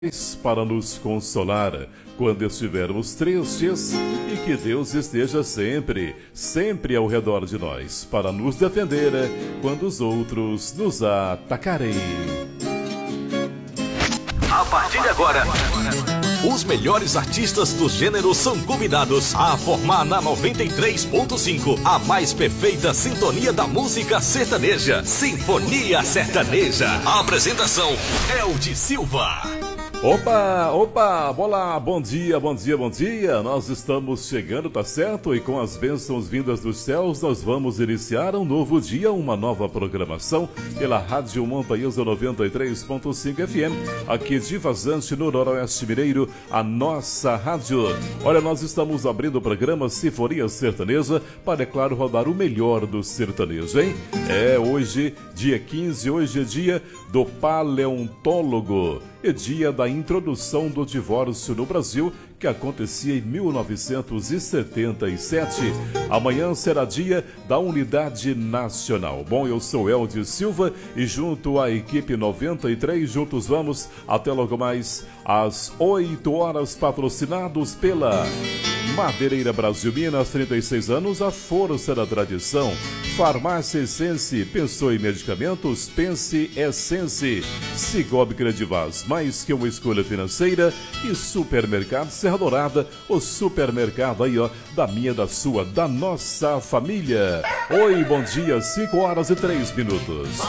para nos consolar quando estivermos tristes e que Deus esteja sempre, sempre ao redor de nós para nos defender quando os outros nos atacarem. A partir de agora, os melhores artistas do gênero são convidados a formar na 93.5 a mais perfeita sintonia da música sertaneja, Sinfonia Sertaneja. A apresentação é o de Silva. Opa, olá, bom dia, nós estamos chegando, tá certo? E com as bênçãos vindas dos céus, nós vamos iniciar um novo dia, uma nova programação pela Rádio Montanhesa 93.5 FM, aqui de Vazante, no Noroeste Mineiro, a nossa rádio. Olha, nós estamos abrindo o programa Sinfonia Sertaneja para, é claro, rodar o melhor do sertanejo, hein? Hoje, dia 15, hoje é dia do paleontólogo. É dia da introdução do divórcio no Brasil, que acontecia em 1977. Amanhã será dia da Unidade Nacional. Bom, eu sou Eldio Silva e junto à equipe 93, juntos vamos até logo mais às 8 horas, patrocinados pela Madeireira Brasil Minas, 36 anos, a força da tradição. Farmácia Essence, pensou em medicamentos? Pense Essence. Cicobi Credivaz, mais que uma escolha financeira. E Supermercado Serra Dourada, o supermercado aí, ó, da minha, da sua, da nossa família. Oi, bom dia, 5 horas e 3 minutos.